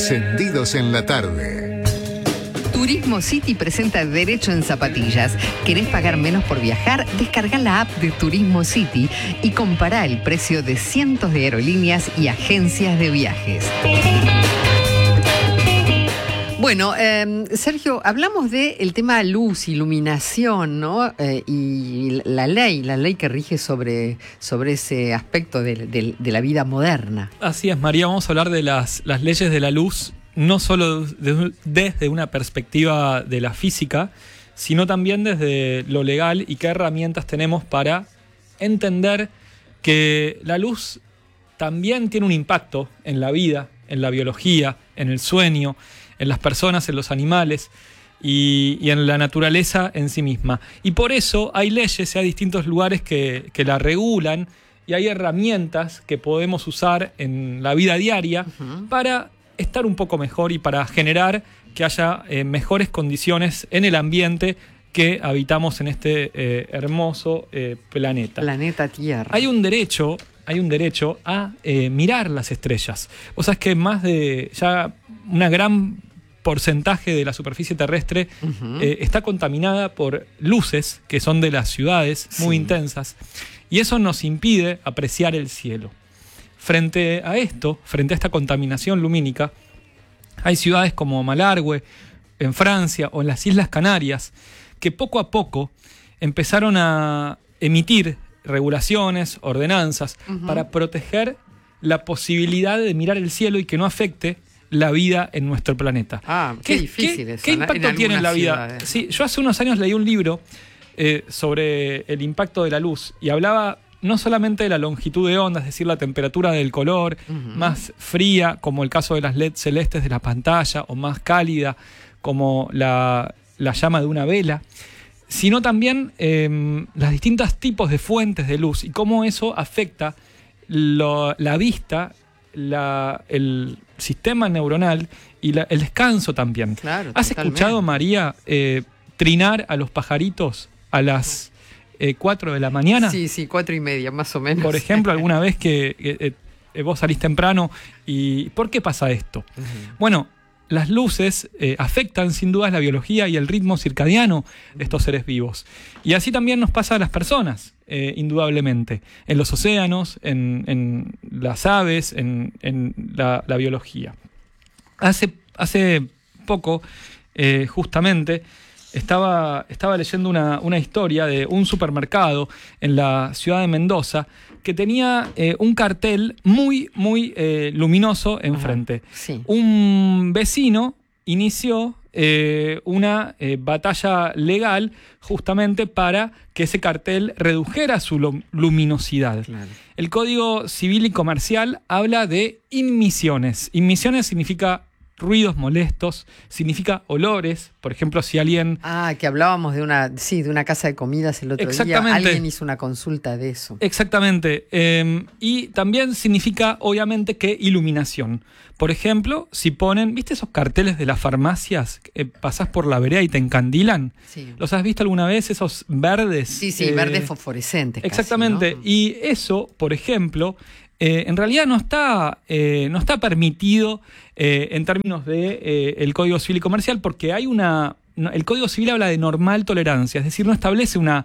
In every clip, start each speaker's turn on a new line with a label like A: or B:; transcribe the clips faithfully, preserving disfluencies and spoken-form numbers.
A: Encendidos en la tarde.
B: Turismo City presenta Derecho en Zapatillas. ¿Querés pagar menos por viajar? Descarga la app de Turismo City y compará el precio de cientos de aerolíneas y agencias de viajes. Bueno, eh, Sergio, hablamos del tema luz, iluminación, ¿no? Eh, y la ley, la ley que rige sobre, sobre ese aspecto de, de, de la vida moderna.
C: Así es, María, vamos a hablar de las, las leyes de la luz, no solo de, desde una perspectiva de la física, sino también desde lo legal y qué herramientas tenemos para entender que la luz también tiene un impacto en la vida, en la biología, en el sueño, en las personas, en los animales y, y en la naturaleza en sí misma. Y por eso hay leyes, hay distintos lugares que, que la regulan y hay herramientas que podemos usar en la vida diaria uh-huh. para estar un poco mejor y para generar que haya eh, mejores condiciones en el ambiente que habitamos en este eh, hermoso eh, planeta.
B: Planeta Tierra.
C: Hay un derecho... hay un derecho a eh, mirar las estrellas. O sea, es que más de ya una gran porcentaje de la superficie terrestre uh-huh. eh, está contaminada por luces que son de las ciudades, sí. muy intensas, y eso nos impide apreciar el cielo. Frente a esto, frente a esta contaminación lumínica, hay ciudades como Malargüe, en Francia, o en las Islas Canarias, que poco a poco empezaron a emitir regulaciones, ordenanzas, uh-huh. para proteger la posibilidad de mirar el cielo y que no afecte la vida en nuestro planeta.
B: Ah, qué, qué difícil
C: ¿qué,
B: eso.
C: ¿Qué impacto en tiene en la vida?
B: Ciudades.
C: Sí, yo hace unos años leí un libro eh, sobre el impacto de la luz y hablaba no solamente de la longitud de onda, es decir, la temperatura del color, uh-huh. más fría, como el caso de las L E D celestes de la pantalla, o más cálida, como la, la llama de una vela, sino también eh, los distintos tipos de fuentes de luz y cómo eso afecta lo, la vista, la, el sistema neuronal y la, el descanso también.
B: Claro,
C: ¿Has
B: totalmente. escuchado,
C: María, eh, trinar a los pajaritos a las eh, cuatro de la mañana?
B: Sí, sí, cuatro y media, más o menos.
C: Por ejemplo, alguna vez que eh, eh, vos salís temprano y ¿por qué pasa esto? Uh-huh. Bueno, las luces eh, afectan sin duda la biología y el ritmo circadiano de estos seres vivos. Y así también nos pasa a las personas, eh, indudablemente, en los océanos, en, en las aves, en, en la, la biología. Hace, hace poco, eh, justamente, estaba, estaba leyendo una, una historia de un supermercado en la ciudad de Mendoza que tenía eh, un cartel muy, muy eh, luminoso enfrente.
B: Sí.
C: Un vecino inició eh, una eh, batalla legal justamente para que ese cartel redujera su luminosidad. Claro. El Código Civil y Comercial habla de inmisiones. Inmisiones significa ruidos molestos, significa olores, por ejemplo, si alguien...
B: Ah, que hablábamos de una, sí, de una casa de comidas el otro día, alguien hizo una consulta de eso.
C: Exactamente, eh, y también significa, obviamente, que iluminación. Por ejemplo, si ponen, ¿viste esos carteles de las farmacias? Eh, pasás por la vereda y te encandilan.
B: Sí.
C: ¿Los has visto alguna vez, esos verdes?
B: Sí, sí,
C: eh,
B: verdes fosforescentes.
C: Exactamente,
B: casi, ¿no?
C: Y eso, por ejemplo... Eh, en realidad no está, eh, no está permitido eh, en términos de eh, el Código Civil y Comercial porque hay una... No, el Código Civil habla de normal tolerancia, es decir, no establece una,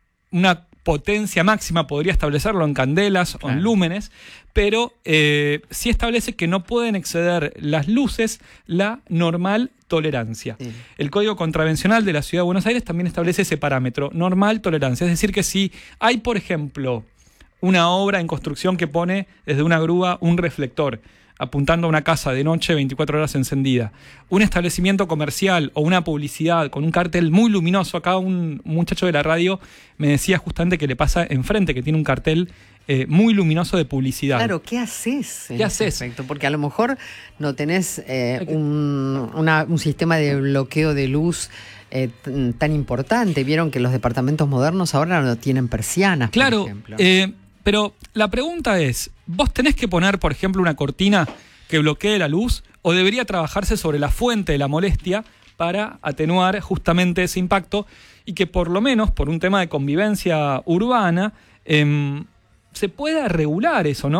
C: una potencia máxima, podría establecerlo en candelas claro. o en lúmenes, pero eh, sí establece que no pueden exceder las luces la normal tolerancia. Sí. El Código Contravencional de la Ciudad de Buenos Aires también establece ese parámetro, normal tolerancia, es decir, que si hay, por ejemplo... una obra en construcción que pone desde una grúa un reflector apuntando a una casa de noche veinticuatro horas encendida, un establecimiento comercial o una publicidad con un cartel muy luminoso. Acá un muchacho de la radio me decía justamente que le pasa enfrente, que tiene un cartel eh, muy luminoso de publicidad.
B: Claro, ¿qué haces?
C: ¿Qué haces?
B: Aspecto? Porque a lo mejor no tenés eh, un, una, un sistema de bloqueo de luz Eh, t- tan importante. Vieron que los departamentos modernos ahora no tienen persianas,
C: claro,
B: por ejemplo.
C: Eh, pero la pregunta es, ¿vos tenés que poner, por ejemplo, una cortina que bloquee la luz o debería trabajarse sobre la fuente de la molestia para atenuar justamente ese impacto y que por lo menos, por un tema de convivencia urbana, eh, se pueda regular eso, ¿no?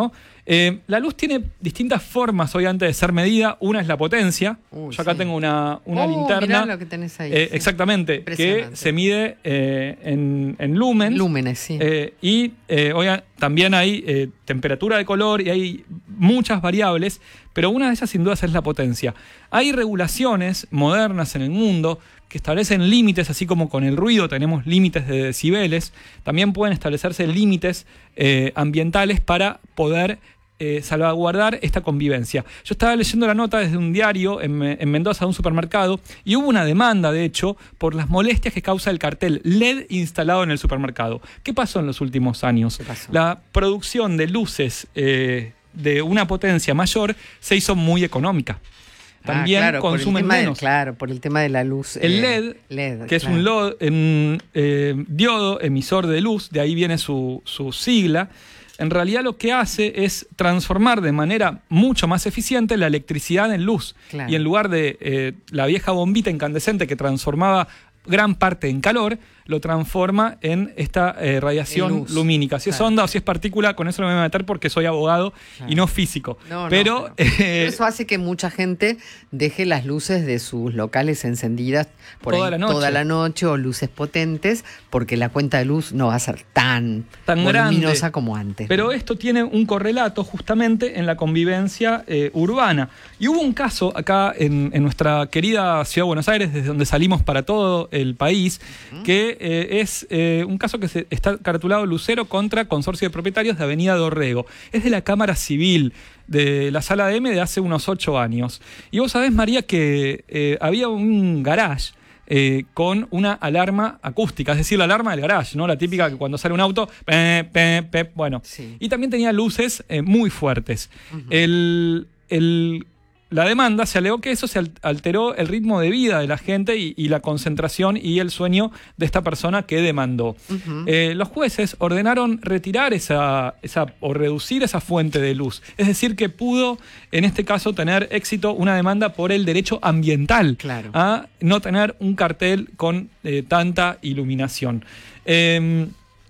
C: Eh, la luz tiene distintas formas, obviamente, de ser medida. Una es la potencia.
B: Uy,
C: Yo acá
B: sí.
C: tengo una, una
B: Oh,
C: linterna.
B: mirá lo que tenés ahí,
C: eh,
B: sí.
C: Exactamente, que se mide eh, en, en lumens.
B: Lúmenes, sí.
C: Eh, y eh, oiga, también hay eh, temperatura de color y hay muchas variables, pero una de esas sin dudas es la potencia. Hay regulaciones modernas en el mundo que establecen límites, así como con el ruido tenemos límites de decibeles, también pueden establecerse límites eh, ambientales para poder eh, salvaguardar esta convivencia. Yo estaba leyendo la nota desde un diario en, en Mendoza, de un supermercado, y hubo una demanda, de hecho, por las molestias que causa el cartel L E D instalado en el supermercado. ¿Qué pasó en los últimos años?
B: ¿Qué pasó?
C: La producción de luces eh, de una potencia mayor se hizo muy económica. También
B: ah, claro,
C: consumen
B: por el tema
C: menos.
B: De, claro, por el tema de la luz.
C: El
B: eh,
C: L E D,
B: L E D
C: que
B: claro.
C: es un, lo, un eh, diodo emisor de luz, de ahí viene su, su sigla, en realidad lo que hace es transformar de manera mucho más eficiente la electricidad en luz.
B: Claro.
C: Y en lugar de eh, la vieja bombita incandescente que transformaba gran parte en calor, lo transforma en esta eh, radiación
B: luz.
C: lumínica. Si es
B: Claro.
C: onda o si es partícula, con eso no me voy a meter porque soy abogado
B: Claro.
C: y no físico.
B: No, no,
C: pero
B: pero
C: eh,
B: eso hace que mucha gente deje las luces de sus locales encendidas por
C: Toda
B: ahí
C: la noche.
B: toda la noche o luces potentes, porque la cuenta de luz no va a ser tan,
C: Tan
B: voluminosa
C: grande.
B: como antes.
C: Pero
B: ¿no?
C: esto tiene un correlato justamente en la convivencia eh, urbana. Y hubo un caso acá en, en nuestra querida ciudad de Buenos Aires, desde donde salimos para todo el país, uh-huh. que eh, es eh, un caso que se, está caratulado Lucero contra Consorcio de Propietarios de Avenida Dorrego. Es de la Cámara Civil de la Sala de M de hace unos ocho años. Y vos sabés, María, que eh, había un garage Eh, con una alarma acústica, es decir, la alarma del garage, ¿no? La típica que cuando sale un auto, pe, pe, pe, bueno.
B: Sí.
C: Y también tenía luces eh, muy fuertes.
B: Uh-huh.
C: El, el, la demanda se alegó que eso se alteró el ritmo de vida de la gente y, y la concentración y el sueño de esta persona que demandó.
B: Uh-huh.
C: Eh, los jueces ordenaron retirar esa, esa o reducir esa fuente de luz. Es decir, que pudo, en este caso, tener éxito una demanda por el derecho ambiental,
B: claro,
C: a no tener un cartel con eh, tanta iluminación. Eh,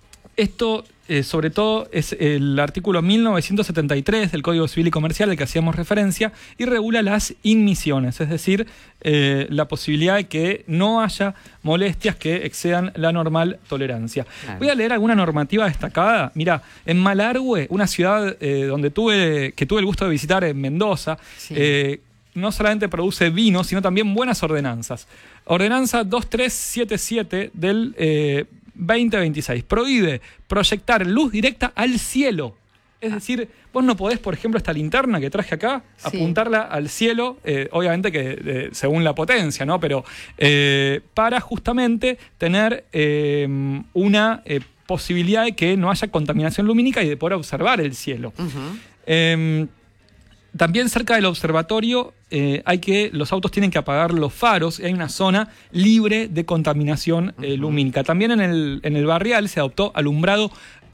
C: esto, eh, sobre todo, es el artículo mil novecientos setenta y tres del Código Civil y Comercial al que hacíamos referencia y regula las inmisiones, es decir, eh, la posibilidad de que no haya molestias que excedan la normal tolerancia. Claro. Voy a leer alguna normativa destacada. Mira, en Malargüe, una ciudad eh, donde tuve, que tuve el gusto de visitar en Mendoza,
B: sí.
C: eh, no solamente produce vino, sino también buenas ordenanzas. Ordenanza dos tres siete siete del eh, veinte veintiséis. Prohíbe proyectar luz directa al cielo. Es ah. decir, vos no podés, por ejemplo, esta linterna que traje acá, sí. apuntarla al cielo, eh, obviamente que eh, según la potencia, ¿no? Pero eh, para justamente tener eh, una eh, posibilidad de que no haya contaminación lumínica y de poder observar el cielo.
B: Uh-huh.
C: Eh, También cerca del observatorio eh, hay que los autos tienen que apagar los faros y hay una zona libre de contaminación eh, lumínica. También en el, en el barrial se adoptó alumbrado,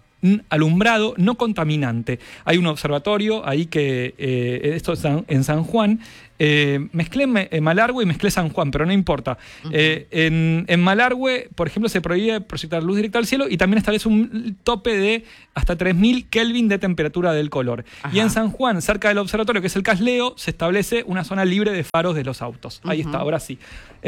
C: alumbrado no contaminante. Hay un observatorio ahí que, eh, esto es en San Juan, eh, mezclé eh, Malargüe y mezclé San Juan, pero no importa. Uh-huh. Eh, en, en Malargüe, por ejemplo, se prohíbe proyectar luz directa al cielo y también establece un tope de hasta tres mil Kelvin de temperatura del color. Ajá. Y en San Juan, cerca del observatorio, que es el Casleo, se establece una zona libre de faros de los autos. Uh-huh. Ahí está, ahora sí.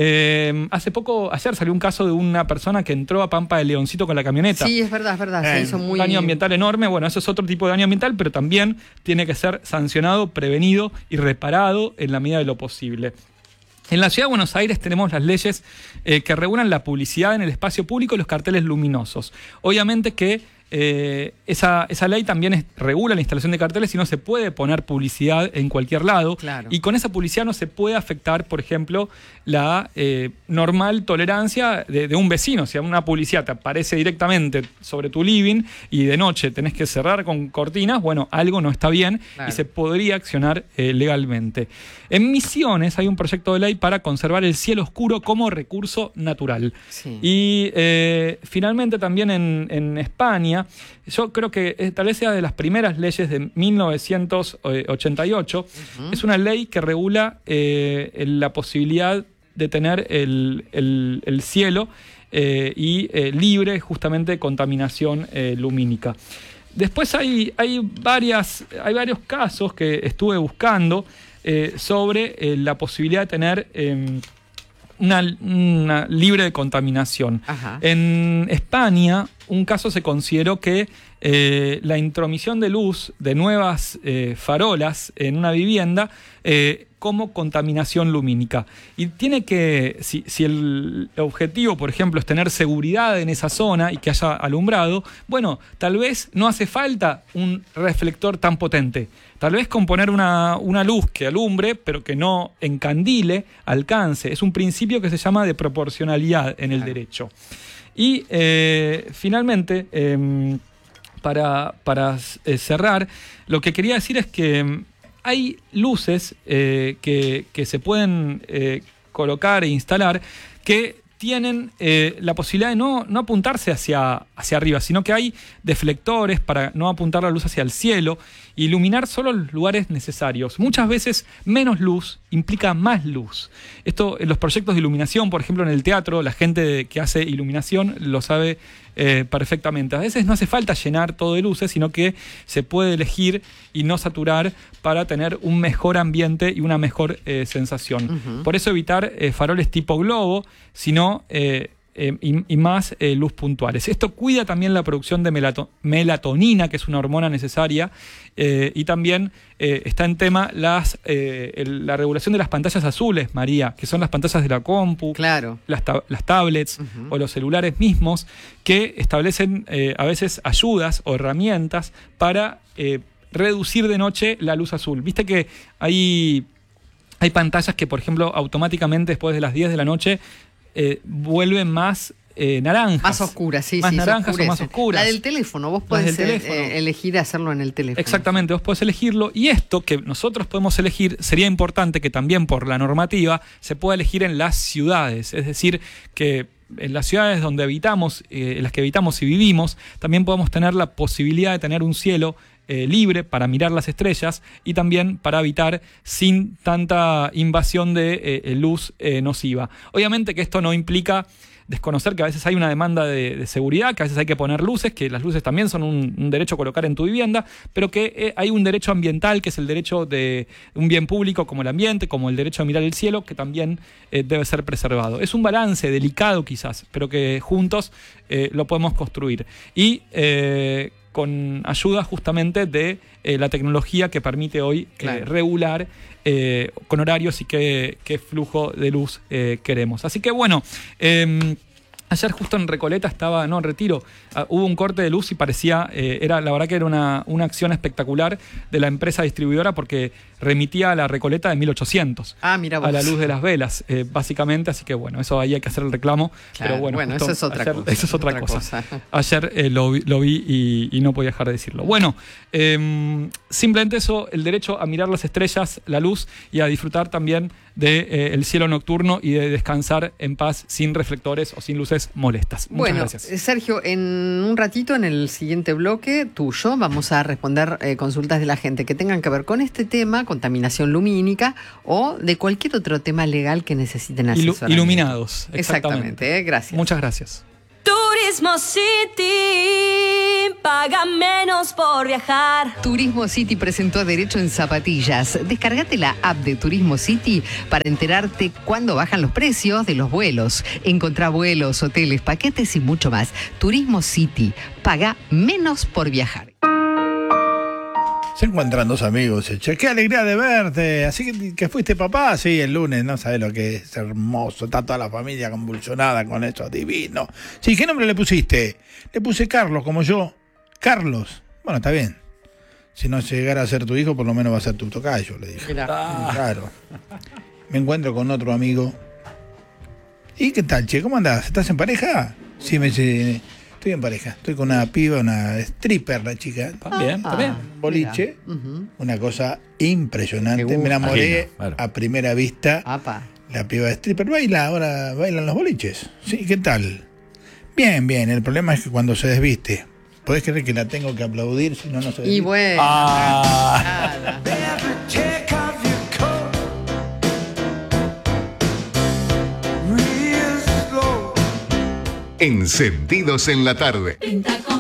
C: Eh, hace poco, ayer salió un caso de una persona que entró a Pampa de Leoncito con la camioneta.
B: Sí, es verdad, es verdad. Se
C: eh,
B: hizo muy...
C: Un daño ambiental enorme. Bueno, eso es otro tipo de daño ambiental, pero también tiene que ser sancionado, prevenido y reparado en la medida de lo posible. En la Ciudad de Buenos Aires tenemos las leyes eh, que regulan la publicidad en el espacio público y los carteles luminosos. Obviamente que eh, esa, esa ley también es, regula la instalación de carteles y no se puede poner publicidad en cualquier lado.
B: Claro.
C: Y con esa publicidad no se puede afectar, por ejemplo, la eh, normal tolerancia de, de un vecino. Si una publicidad te aparece directamente sobre tu living y de noche tenés que cerrar con cortinas, bueno, algo no está bien, claro, y se podría accionar eh, legalmente. En Misiones hay un proyecto de ley para conservar el cielo oscuro como recurso natural. Sí. Y eh, finalmente también en, en España, yo creo que tal vez sea de las primeras leyes de mil novecientos ochenta y ocho, uh-huh. es una ley que regula eh, la posibilidad de tener el, el, el cielo eh, y eh, libre justamente de contaminación eh, lumínica. Después hay, hay, varias, hay varios casos que estuve buscando eh, sobre eh, la posibilidad de tener eh, una, una libre de contaminación.
B: Ajá.
C: En España, un caso se consideró que eh, la intromisión de luz de nuevas eh, farolas en una vivienda eh, como contaminación lumínica. Y tiene que, si, si el objetivo, por ejemplo, es tener seguridad en esa zona y que haya alumbrado, bueno, tal vez no hace falta un reflector tan potente. Tal vez con poner una, una luz que alumbre, pero que no encandile, alcance. Es un principio que se llama de proporcionalidad en el
B: Claro.
C: derecho. Y eh, finalmente, eh, para, para eh, cerrar, lo que quería decir es que hay luces eh, que, que se pueden eh, colocar e instalar que tienen eh, la posibilidad de no, no apuntarse hacia, hacia arriba, sino que hay deflectores para no apuntar la luz hacia el cielo, iluminar solo los lugares necesarios. Muchas veces menos luz implica más luz. Esto en los proyectos de iluminación, por ejemplo en el teatro, la gente de, que hace iluminación lo sabe eh, perfectamente. A veces no hace falta llenar todo de luces, sino que se puede elegir y no saturar para tener un mejor ambiente y una mejor eh, sensación.
B: Uh-huh.
C: Por eso evitar eh, faroles tipo globo, sino eh, eh, y, y más eh, luz puntuales. Esto cuida también la producción de melato- melatonina, que es una hormona necesaria, eh, y también eh, está en tema las, eh, el- la regulación de las pantallas azules, María, que son las pantallas de la compu,
B: Claro.
C: las, ta- las tablets
B: Ujú.
C: o los celulares mismos, que establecen eh, a veces ayudas o herramientas para eh, reducir de noche la luz azul. Viste que hay, hay pantallas que, por ejemplo, automáticamente después de las diez de la noche eh, vuelven más eh, naranjas.
B: Más oscuras, sí,
C: Más
B: sí. se
C: naranjas o
B: oscurecen.
C: más oscuras.
B: La del teléfono, vos
C: Las
B: podés
C: del
B: eh,
C: teléfono.
B: eh, elegir hacerlo en el teléfono.
C: Exactamente, vos podés elegirlo. Y esto que nosotros podemos elegir, sería importante que también por la normativa se pueda elegir en las ciudades. Es decir, que en las ciudades donde habitamos, eh, en las que habitamos y vivimos, también podemos tener la posibilidad de tener un cielo eh, libre para mirar las estrellas y también para habitar sin tanta invasión de eh, luz eh, nociva. Obviamente que esto no implica desconocer que a veces hay una demanda de, de seguridad, que a veces hay que poner luces, que las luces también son un, un derecho a colocar en tu vivienda, pero que eh, hay un derecho ambiental, que es el derecho de un bien público como el ambiente, como el derecho a mirar el cielo, que también eh, debe ser preservado. Es un balance delicado quizás, pero que juntos eh, lo podemos construir. Y eh, con ayuda justamente de eh, la tecnología que permite hoy
B: Claro.
C: eh, regular eh, con horarios y qué, qué flujo de luz eh, queremos. Así que bueno, eh, ayer justo en Recoleta estaba, no, en Retiro, uh, hubo un corte de luz y parecía, eh, era la verdad que era una, una acción espectacular de la empresa distribuidora porque remitía a la Recoleta de mil ochocientos.
B: Ah, mira vos.
C: A la luz de las velas, eh, básicamente, así que bueno, eso ahí hay que hacer el reclamo.
B: Claro,
C: pero bueno,
B: bueno,
C: justo
B: eso es otra
C: ayer-
B: cosa.
C: Eso es otra,
B: Otra
C: cosa.
B: cosa.
C: Ayer eh, lo, vi- lo vi y, y no podía dejar de decirlo. Bueno, eh, simplemente eso, el derecho a mirar las estrellas, la luz y a disfrutar también del de, eh, cielo nocturno y de descansar en paz sin reflectores o sin luces molestas. Muchas
B: Bueno,
C: gracias.
B: eh, Sergio, en un ratito, en el siguiente bloque tuyo, vamos a responder eh, consultas de la gente que tengan que ver con este tema, contaminación lumínica, o de cualquier otro tema legal que necesiten
C: Ilu-
B: asesoramiento.
C: iluminados. Exactamente.
B: Exactamente, eh, gracias.
C: Muchas gracias.
D: Turismo City, paga menos por viajar.
B: Turismo City presentó Derecho en Zapatillas. Descargate la app de Turismo City para enterarte cuándo bajan los precios de los vuelos. Encontrá vuelos, hoteles, paquetes y mucho más. Turismo City, paga menos por viajar.
E: Se encuentran dos amigos. Che, qué alegría de verte. Así que, que fuiste papá, sí, el lunes. No sabes lo que es hermoso. Está toda la familia convulsionada con eso, divino. Sí, ¿qué nombre le pusiste? Le puse Carlos, como yo. Carlos. Bueno, está bien. Si no llegara a ser tu hijo, por lo menos va a ser tu tocayo, le dije.
B: Mirá.
E: Claro. Me encuentro con otro amigo. ¿Y qué tal, che? ¿Cómo andás? ¿Estás en pareja? Sí, me dice, estoy en pareja. Estoy con una piba, una stripper, la chica.
C: Está bien, está bien.
E: Boliche.
B: Mira. Ujú.
E: Una cosa impresionante.
B: Qué
E: Me enamoré
F: Ajena, claro.
E: a primera vista.
B: Apa.
E: La piba de stripper baila, ahora bailan los boliches. Sí, ¿qué tal? Bien, bien. El problema es que cuando se desviste, ¿podés creer que la tengo que aplaudir si no, no se desviste?
B: Y bueno.
E: Ah.
B: nada.
A: Encendidos en la tarde.
D: Pinta con